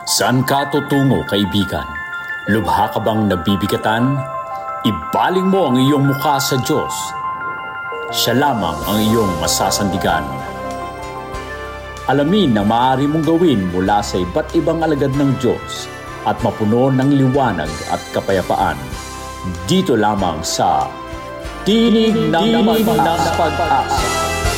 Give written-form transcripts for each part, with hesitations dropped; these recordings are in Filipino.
Saan ka tutungo, kaibigan? Lubha ka bang nabibigatan? Ibaling mo ang iyong mukha sa Diyos. Siya lamang ang iyong masasandigan. Alamin na maaari mong gawin mula sa iba't ibang alagad ng Diyos at mapuno ng liwanag at kapayapaan. Dito lamang sa Tinig ng Pag-asa.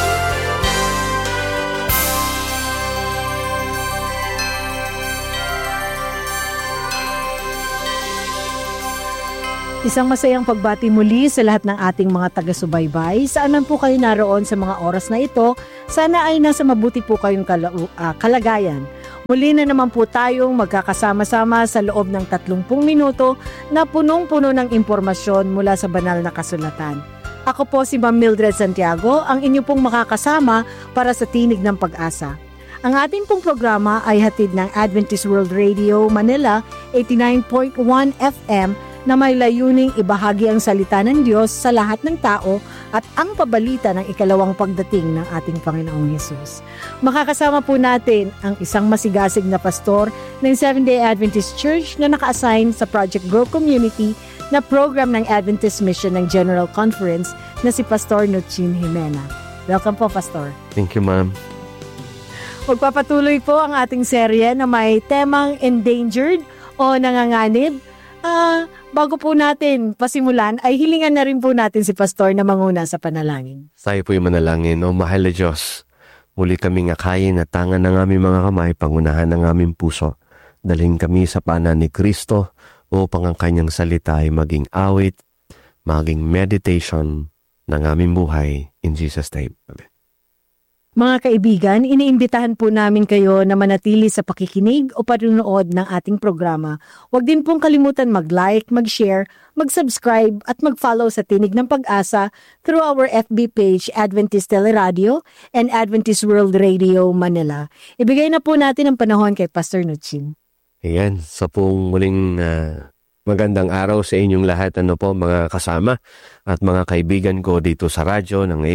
Isang masayang pagbati muli sa lahat ng ating mga taga-subaybay. Saan man po kayo naroon sa mga oras na ito, sana ay nasa mabuti po kayong kalagayan. Muli na naman po tayong magkakasama-sama sa loob ng 30 minuto na punong-puno ng impormasyon mula sa banal na kasulatan. Ako po si Ma'am Mildred Santiago, ang inyo pong makakasama para sa Tinig ng Pag-asa. Ang ating pong programa ay hatid ng Adventist World Radio Manila 89.1 FM na may layuning ibahagi ang salita ng Diyos sa lahat ng tao at ang pabalita ng ikalawang pagdating ng ating Panginoong Hesus. Makakasama po natin ang isang masigasig na pastor ng Seventh-day Adventist Church na naka-assign sa Project Grow Community na program ng Adventist Mission ng General Conference na si Pastor Nutchin Jimena. Welcome po, Pastor. Thank you, ma'am. Magpapatuloy po ang ating serye na may temang endangered o nanganganib. Bago po natin pasimulan, ay hilingan na rin po natin si Pastor na manguna sa panalangin. Tayo po'y manalangin. O mahal na Diyos, muli kaming akayin at tangan ng aming mga kamay, pangunahan ng aming puso. Dalhin kami sa paanan ni Kristo upang ang kanyang salita ay maging awit, maging meditation ng aming buhay. In Jesus' name. Amen. Mga kaibigan, iniimbitahan po namin kayo na manatili sa pakikinig o panunood ng ating programa. Huwag din pong kalimutan mag-like, mag-share, mag-subscribe at mag-follow sa Tinig ng Pag-asa through our FB page Adventist Teleradio and Adventist World Radio Manila. Ibigay na po natin ang panahon kay Pastor Nutchin. Ayan, sa pong muling magandang araw sa inyong lahat, mga kasama at mga kaibigan ko dito sa radyo ng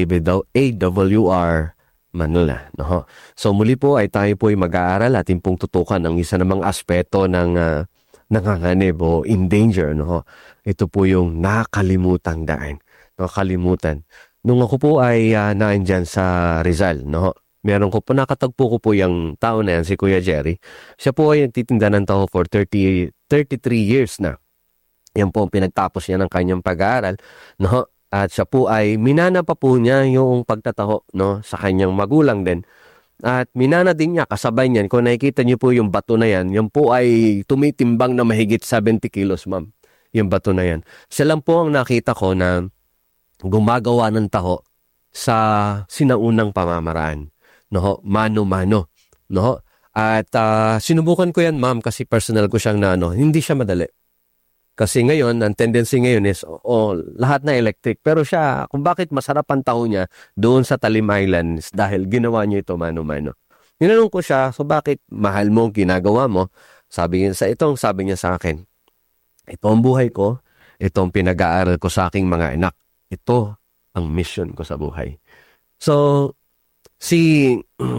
AWR Manila. No? So muli po ay tayo po ay mag-aaral at pong tutukan ang isa namang aspeto ng nanganganib o in danger. No? Ito po yung nakalimutang daan. Nakalimutan. Nung ako po ay naandyan sa Rizal, no? Nakatagpo ko po yung tao na yan, si Kuya Jerry. Siya po ay nagtitinda ng taho for 33 years na. Yan po ang pinagtapos niya ng kanyang pag-aaral. No? At siya po ay minana pa po niya yung pagtataho, no, sa kanyang magulang din. At minana din niya, kasabay niyan, kung nakikita niyo po yung bato na yan, yan po ay tumitimbang na mahigit 70 kilos, ma'am. Yung bato na yan. Siya lang po ang nakita ko na gumagawa ng taho sa sinaunang pamamaraan. No, mano-mano. No? At sinubukan ko yan, ma'am, kasi personal ko siyang hindi siya madali. Kasi ngayon, ang tendency ngayon is, lahat na electric. Pero siya, kung bakit masarap ang taho niya doon sa Talim Islands dahil ginawa niya ito mano-mano. Tinanong ko siya, so bakit mahal mo ang ginagawa mo? Sabi niya sa akin, ito ang buhay ko, ito ang pinag-aaral ko sa aking mga anak. Ito ang mission ko sa buhay. So, si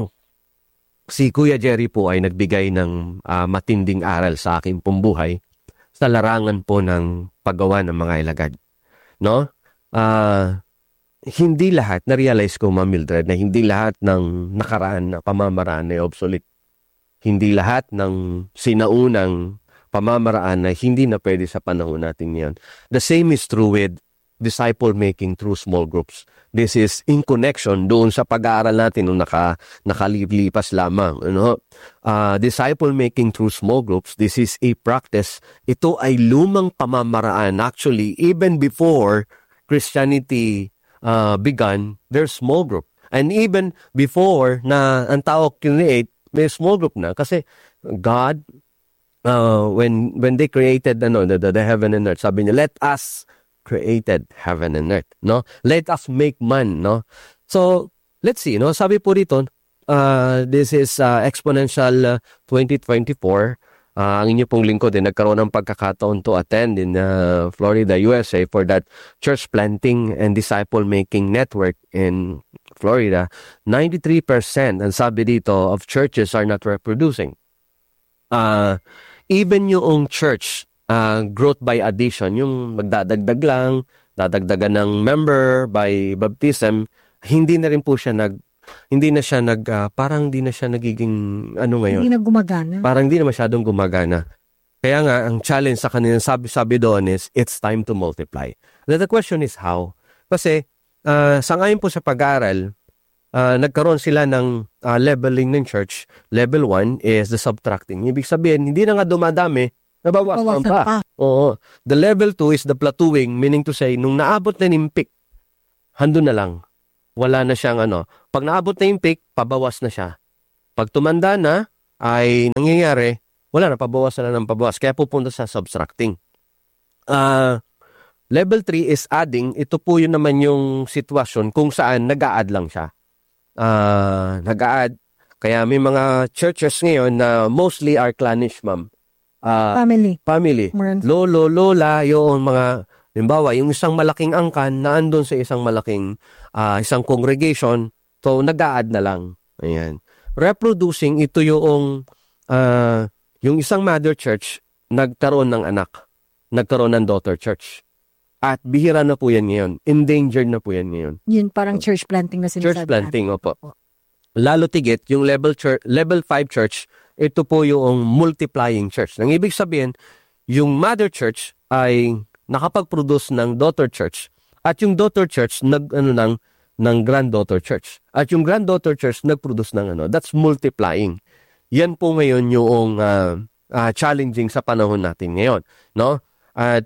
Kuya Jerry po ay nagbigay ng matinding aral sa aking pumbuhay sa larangan po ng paggawa ng mga ilagad. No? Hindi lahat, na-realize ko, Ma'am Mildred, na hindi lahat ng nakaraan na pamamaraan ay obsolete. Hindi lahat ng sinaunang pamamaraan na hindi na pwede sa panahon natin ngayon. The same is true with disciple-making through small groups. This is in connection doon sa pag-aaral natin nung nakalilipas lamang. Disciple-making through small groups, this is a practice. Ito ay lumang pamamaraan. Actually, even before Christianity began, there's small group. And even before na ang tao create, may small group na. Kasi God, when they created the heaven and earth, sabi niya, let us created heaven and earth, no? Let us make man, no? So, let's see, no? Sabi po dito, this is Exponential 2024. Ang inyo pong lingkod din nagkaroon ng pagkakataon to attend in Florida, USA for that church planting and disciple making network in Florida. 93%, ang sabi dito, of churches are not reproducing. Even yung church, growth by addition, yung magdadagdag lang, dadagdagan ng member by baptism, hindi na rin po siya parang hindi na siya nagiging, ngayon? Hindi na gumagana. Parang hindi na masyadong gumagana. Kaya nga, ang challenge sa kanila, sabi doon is, it's time to multiply. The question is how? Kasi, sangayon po sa pag-aaral, nagkaroon sila ng leveling ng church. Level 1 is the subtracting. Ibig sabihin, hindi na nga dumadami, nabawasan pa. Oo. The level 2 is the plateauing, meaning to say, nung naabot na yung peak, handun na lang. Wala na siyang Pag naabot na yung peak, pabawas na siya. Pag tumanda na, ay nangyayari, wala na, pabawas na ng pabawas. Kaya pupunta sa subtracting. Level 3 is adding. Ito po yun naman yung sitwasyon kung saan nag-a-add lang siya. Nag-a-add. Kaya may mga churches ngayon na mostly are clannish, ma'am. Family. Lolo, lola, yung mga, limbawa, yung isang malaking angkan na andun sa isang malaking, isang congregation, so nag-a-add na lang. Ayan. Reproducing, ito yung isang mother church, nagkaroon ng anak. Nagkaroon ng daughter church. At bihira na po yan ngayon. Endangered na po yan ngayon. Yun parang church planting na sinasabi. Church planting, opo. Lalo tigit, yung level 5 church, ito po yung multiplying church. Nang ibig sabihin, yung mother church ay nakapag-produce ng daughter church. At yung daughter church, ng granddaughter church. At yung granddaughter church, nag-produce ng that's multiplying. Yan po ngayon yung challenging sa panahon natin ngayon. No? At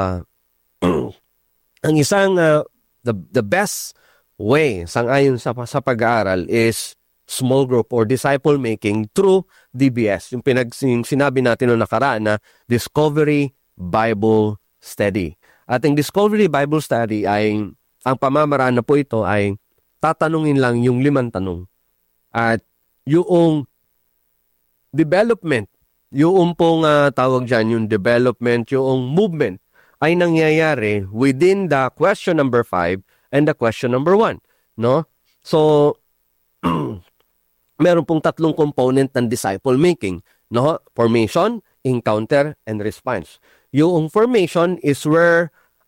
ang isang, the best way, sangayon sa pag-aaral is small group or disciple making through DBS. Yung sinabi natin noong nakaraan na Discovery Bible Study. At ang Discovery Bible Study ay, ang pamamaraan na po ito ay tatanungin lang yung 5 tanong. At yung development, yung pong tawag dyan, yung development, yung movement ay nangyayari within the question number 5 and the question number 1. No? So, meron pong 3 component ng disciple making. No? Formation, encounter, and response. Yung formation is when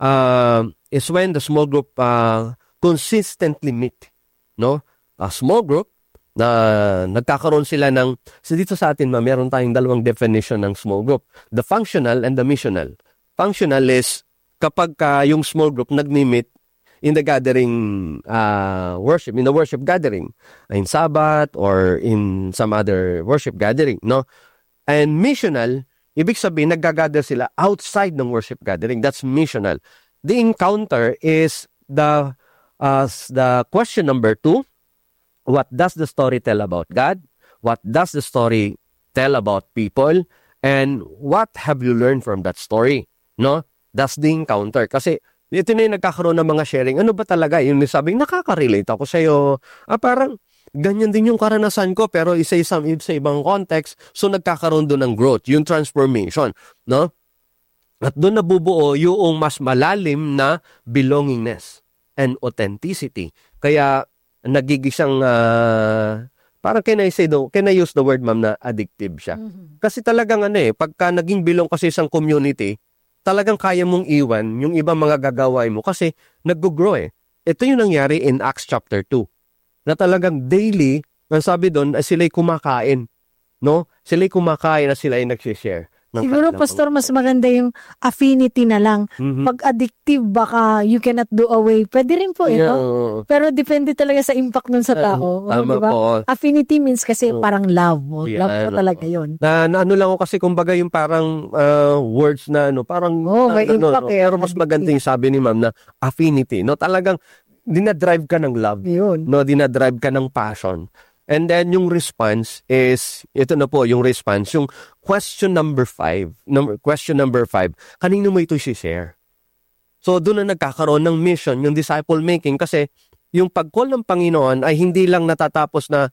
the small group consistently meet. No? A small group na nagkakaroon sila ng, dito sa atin meron tayong 2 definition ng small group. The functional and the missional. Functional is kapag yung small group nag-meet in the gathering worship, in the worship gathering, in Sabbath or in some other worship gathering, no? And missional, ibig sabihin naggagather sila outside ng worship gathering. That's missional. The encounter is the question number 2. What does the story tell about God? What does the story tell about people? And what have you learned from that story? No? That's the encounter. Kasi ito na yung nagkakaroon ng mga sharing. Ano ba talaga? Yung sabing, nakaka-relate ako sa'yo. Parang ganyan din yung karanasan ko pero sa ibang context. So nagkakaroon doon ng growth, yung transformation. No? At doon nabubuo yung mas malalim na belongingness and authenticity. Kaya nagigisang parang can I use the word, ma'am, na addictive siya. Mm-hmm. Kasi talagang pagka naging belong kasi isang community, talagang kaya mong iwan yung ibang mga gagawin mo kasi nag-grow Ito yung nangyari in Acts chapter 2. Na talagang daily, ang sabi doon, sila'y kumakain. No? Sila'y kumakain na sila'y nagsishare. Siguro, Pastor, mas maganda yung affinity na lang. Mm-hmm. Pag addictive, baka you cannot do away. Pwede rin po ito. Yeah. Pero depende talaga sa impact nun sa tao. Tama diba? Po. Affinity means kasi parang love. Love po talaga yun. Na ano lang ako kasi kumbaga yung parang words na parang may impact pero mas maganda yung sabi ni ma'am na affinity. No? Talagang dinadrive ka ng love. Yun. No? Dinadrive ka ng passion. And then yung response is, ito na po yung response, yung question number 5, kanino mo ito i-share? So doon na nagkakaroon ng mission, yung disciple making, kasi yung pag-call ng Panginoon ay hindi lang natatapos na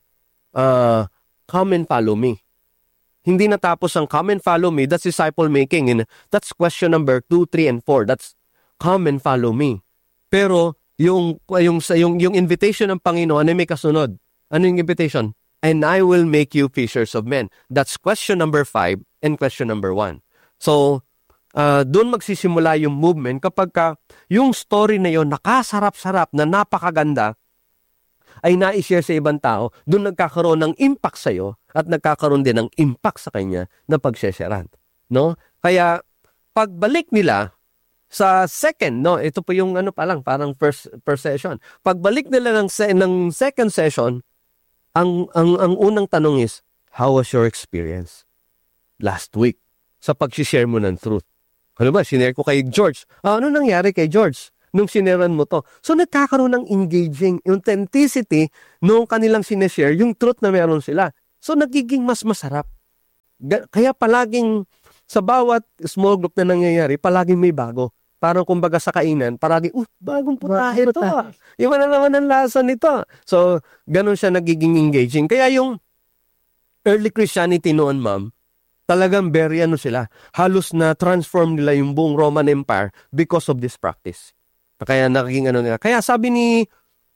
come and follow me. Hindi natapos ang come and follow me, that's disciple making. And that's question number 2, 3, and 4. That's come and follow me. Pero yung invitation ng Panginoon ay may kasunod. Ano yung invitation? and I will make you fishers of men. That's question number 5 and question number 1. So, doon magsisimula yung movement kapag yung story na yon nakasarap-sarap na napakaganda ay na-share sa ibang tao, doon nagkakaroon ng impact sa'yo at nagkakaroon din ng impact sa kanya na pagsesharan. No? Kaya, pagbalik nila sa second, no, ito po yung parang first session. Pagbalik nila ng second session, ang unang tanong is, how was your experience last week sa pag-share mo ng truth? Ano ba, sinare ko kay George. Ano nangyari kay George nung sineran mo to? So, nagkakaroon ng engaging authenticity nung kanilang sineshare, yung truth na meron sila. So, nagiging mas masarap. Kaya palaging, sa bawat small group na nangyayari, palaging may bago. Parang kumbaga sa kainan, palaging, bagong putahe ito. Iba na naman ang lasa nito. So, ganun siya nagiging engaging. Kaya yung early Christianity noon, ma'am, talagang very sila. Halos na transform nila yung buong Roman Empire because of this practice. Kaya naging nila. Kaya sabi ni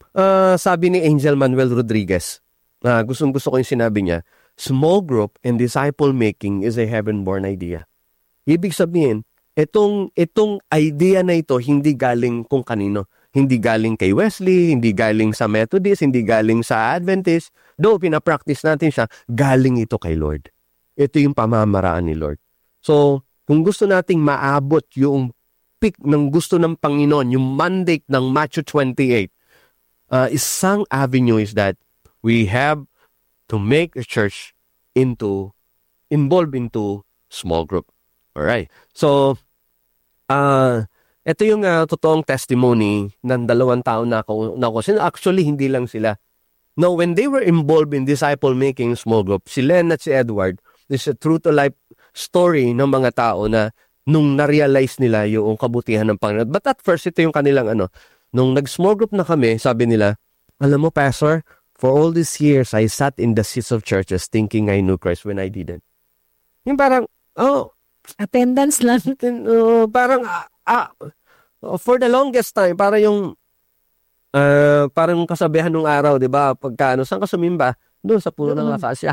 Angel Manuel Rodriguez, gustong-gusto ko yung sinabi niya, small group and disciple making is a heaven-born idea. Ibig sabihin, itong idea na ito hindi galing kung kanino. Hindi galing kay Wesley, hindi galing sa Methodist, hindi galing sa Adventist. Though pinapractice natin siya, galing ito kay Lord. Ito yung pamamaraan ni Lord. So, kung gusto nating maabot yung peak ng gusto ng Panginoon, yung mandate ng Matthew 28, isang avenue is that we have to make a church involved into small group. Alright. So, ito yung totoong testimony ng 2 tao na ako. Actually, hindi lang sila. No, when they were involved in disciple-making small group, si Len at si Edward, this is a true-to-life story ng mga tao na nung na-realize nila yung kabutihan ng Panginoon. But at first, ito yung kanilang nung nag-small group na kami, sabi nila, alam mo, Pastor, for all these years, I sat in the seats of churches thinking I knew Christ when I didn't. Yung parang, attendance lang. Parang, for the longest time, parang kasabihan nung araw, di ba? Pagka, saan ka sumimba? Doon sa puno ng akasya.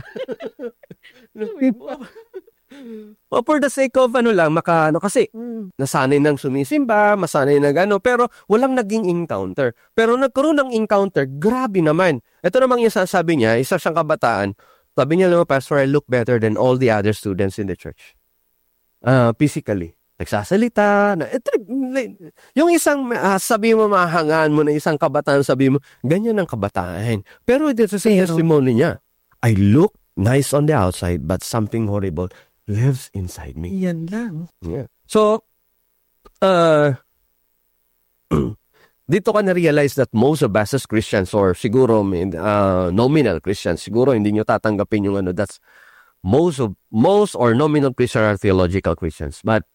For the sake of kasi nasanay nang sumisimba, masanay na pero walang naging encounter. Pero nagkaroon ng encounter, grabe naman. Ito namang yung sasabi niya, isa siyang kabataan, sabi niya, Pastor, I look better than all the other students in the church. Physically. Nagsasalita. Yung isang, sabi mo, mahangaan mo na isang kabataan, sabi mo, ganyan ang kabataan. Pero dito sa testimony niya, I look nice on the outside, but something horrible lives inside me. Yan lang. Yeah. So, dito ka na-realize that most of us as Christians, or siguro nominal Christians, siguro hindi nyo tatanggapin yung that's most or nominal Christians are theological Christians. But,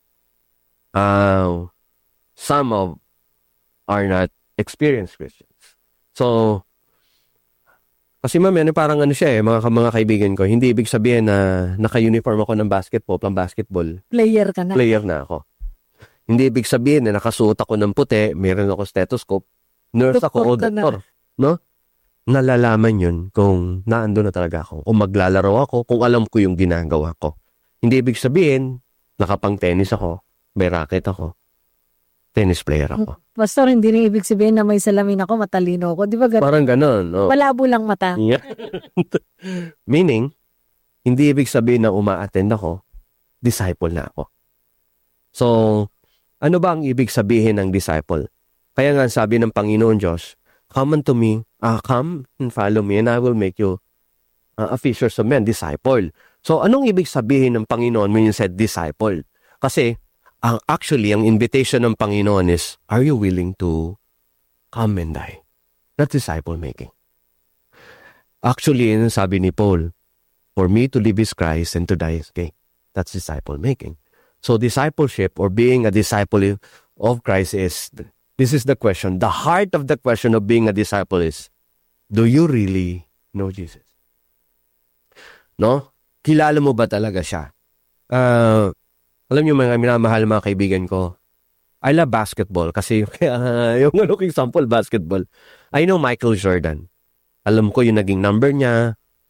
some are not experienced Christians. So, kasi parang siya mga kaibigan ko, hindi ibig sabihin na naka-uniform ako ng pang basketball. Player ka na. Player na ako. Hindi ibig sabihin na nakasuot ako ng puti, meron ako stethoscope, nurse ako o doktor. No? Nalalaman yun kung naando na talaga ako, kung maglalaro ako, kung alam ko yung ginagawa ko. Hindi ibig sabihin, nakapang tennis ako, may racket ako, tennis player ako. Pastor, hindi rin ibig sabihin na may salamin ako, matalino ako. Di ba ganun? Parang ganun. Oh. Malabo lang mata. Yeah. Meaning, hindi ibig sabihin na uma-attend ako, disciple na ako. So, ano ba ang ibig sabihin ng disciple? Kaya nga sabi ng Panginoon Diyos, come unto me, come and follow me, and I will make you a fishers of men, disciple. So, anong ibig sabihin ng Panginoon when you said disciple? Kasi, actually, ang invitation ng Panginoon is, are you willing to come and die? That's disciple making. Actually, yun sabi ni Paul, for me to live is Christ and to die is gain. That's disciple making. So discipleship or being a disciple of Christ this is the question. The heart of the question of being a disciple is, do you really know Jesus? No? Kilala mo ba talaga siya? Alam niyo mga minamahal mga kaibigan ko, I love basketball kasi yung example, basketball. I know Michael Jordan. Alam ko yung naging number niya,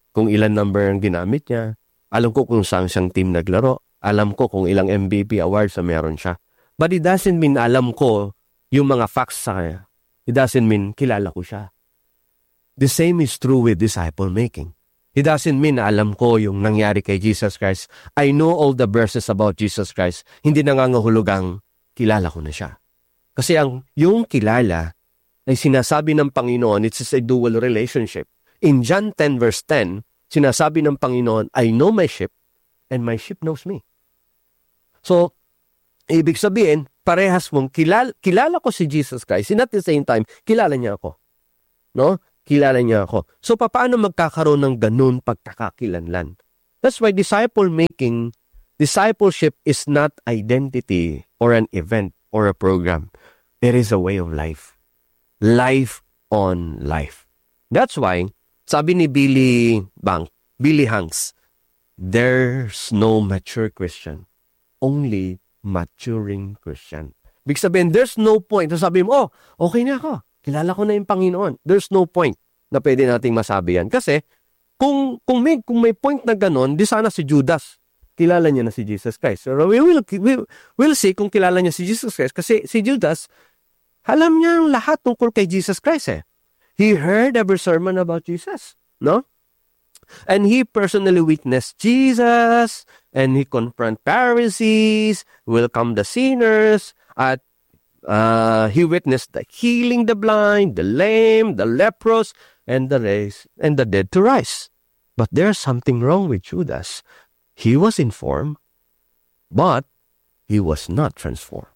kung ilan number ang ginamit niya. Alam ko kung saan siyang team naglaro. Alam ko kung ilang MVP awards na meron siya. But it doesn't mean alam ko yung mga facts sa kanya. It doesn't mean kilala ko siya. The same is true with disciple making. It doesn't mean na alam ko yung nangyari kay Jesus Christ. I know all the verses about Jesus Christ. Hindi nangangahulugang kilala ko na siya. Kasi yung kilala ay sinasabi ng Panginoon, it's a dual relationship. In John 10 verse 10, sinasabi ng Panginoon, I know my sheep and my sheep knows me. So, ibig sabihin, parehas mong kilala ko si Jesus Christ and at the same time, kilala niya ako. No? Kilala niya ako. So, paano magkakaroon ng ganun pagkakakilanlan? That's why discipleship is not identity or an event or a program. It is a way of life. Life on life. That's why, sabi ni Billy Hanks, there's no mature Christian, only maturing Christian. Big sabihin, there's no point. Sabi mo, okay na ako. Kilala ko na yung Panginoon. There's no point na pwede nating masabi yan. Kasi, kung may point na ganon, di sana si Judas, kilala niya na si Jesus Christ. So we'll see kung kilala niya si Jesus Christ. Kasi si Judas, alam niya ang lahat tungkol kay Jesus Christ eh. He heard every sermon about Jesus, no? And he personally witnessed Jesus, and he confront Pharisees, welcome the sinners, at he witnessed the healing the blind, the lame, the leprous, and the dead to rise. But there's something wrong with Judas. He was informed, but he was not transformed.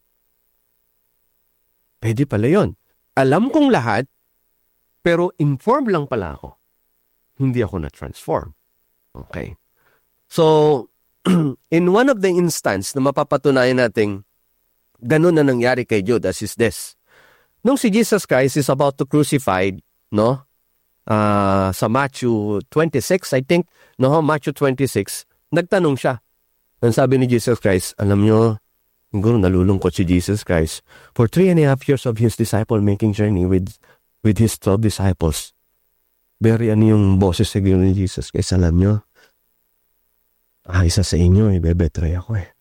Pwede pala yun. Alam kong lahat, pero informed lang pala ako. Hindi ako na-transform. Okay. So, in one of the instance na mapapatunayan natin ganun na nangyari kay Judas is this. Nung si Jesus Christ is about to crucified, no? Sa Matthew 26, I think, no? Matthew 26, nagtanong siya. Ang sabi ni Jesus Christ, alam nyo, siguro nalulungkot si Jesus Christ for 3.5 years of his disciple-making journey with his 12 disciples. Very yung boses siguro ni Jesus Christ, alam nyo, isa sa inyo, ibebetray ako eh.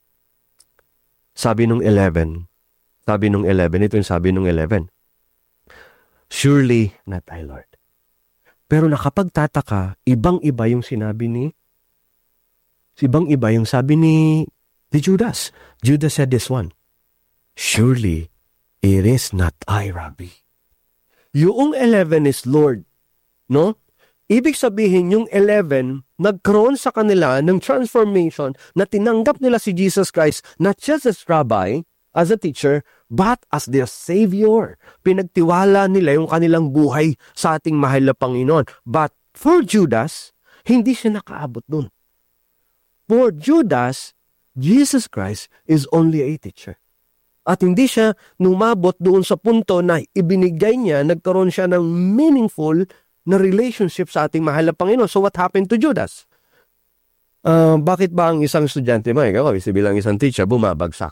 Sabi nung 11, ito yung sabi nung 11, surely not I, Lord. Pero nakapagtataka, ibang-iba yung sabi ni Judas. Judas said this one, surely it is not I, Rabbi. Yung 11 is Lord, no? Ibig sabihin, yung 11, nagkaroon sa kanila ng transformation na tinanggap nila si Jesus Christ not just as Rabbi, as a teacher, but as their Savior. Pinagtiwala nila yung kanilang buhay sa ating mahal na Panginoon. But for Judas, hindi siya nakaabot dun. For Judas, Jesus Christ is only a teacher. At hindi siya numabot doon sa punto na ibinigay niya, nagkaroon siya ng meaningful na relationship sa ating mahal na Panginoon. So what happened to Judas? Bakit ba ang isang estudyante mo, ikaw, bilang isang teacher, bumabagsak?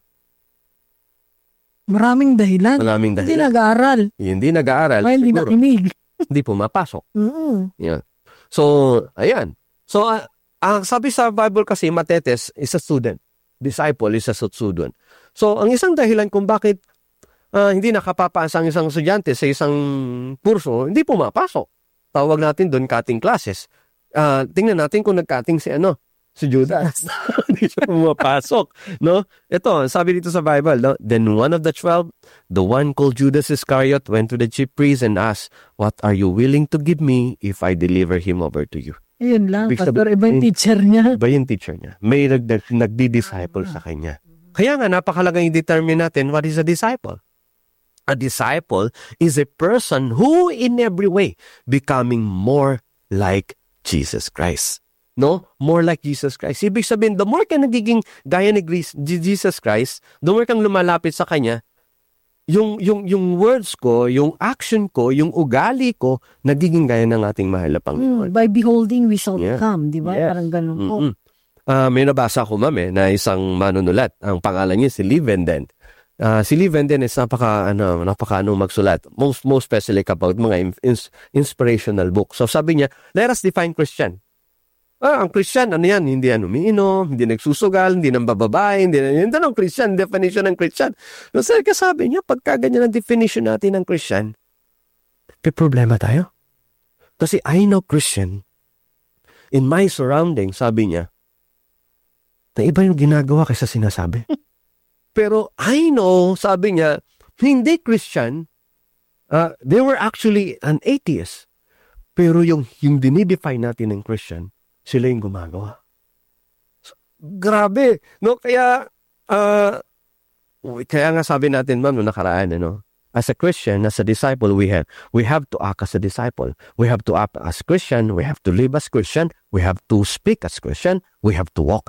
Maraming dahilan. Hindi nag-aaral. Hindi nag-aaral. Hindi nakinig. Hindi pumapasok. Yeah. So, ayan. So, sabi sa Bible kasi, matetes is a student. Disciple is a student. So, ang isang dahilan kung bakit hindi nakapapasa ang isang estudyante sa isang kurso, hindi pumapasok. Tawag natin doon cutting classes. Tingnan natin kung nag-cutting si Judas. Hindi siya pumapasok. No? Ito, sabi dito sa Bible, no? Then one of the 12, the one called Judas Iscariot, went to the chief priest and asked, what are you willing to give me if I deliver him over to you? Ayun lang, pastor, iba yung teacher niya. Iba yung teacher niya. May nagdi-disciple sa kanya. Kaya nga, napakalaga yung determine natin, what is a disciple? A disciple is a person who in every way becoming more like Jesus Christ. No? More like Jesus Christ. Ibig sabihin, the more ka nagiging gaya ni Jesus Christ, the more kang lumalapit sa Kanya, yung words ko, yung action ko, yung ugali ko, nagiging gaya ng ating mahal na Panginoon. By beholding, we shall become. Di ba? Yes. Parang ganun. May nabasa ko, ma'am, na isang manunulat. Ang pangalan niya si Lee Venden. Si Lee Venden is napaka magsulat. Most especially about mga inspirational books. So sabi niya, let us define Christian. Ang Christian, ano yan? Hindi umiinom, hindi nagsusugal, hindi nang bababae, hindi ang Christian, definition ng Christian. So sabi niya, pagka ganyan ang definition natin ng Christian, may problema tayo. Kasi I know Christian, in my surroundings, sabi niya, na iba yung ginagawa kaysa sinasabi. Pero I know, sabi niya, hindi Christian, they were actually an atheist. Pero yung dinidefine natin ng Christian, sila yung gumagawa. So, grabe, no? Kaya nga sabi natin, ma'am, no, nakaraan, as a Christian, as a disciple, we have to act as a disciple. We have to act as Christian. We have to live as Christian. We have to speak as Christian. We have to walk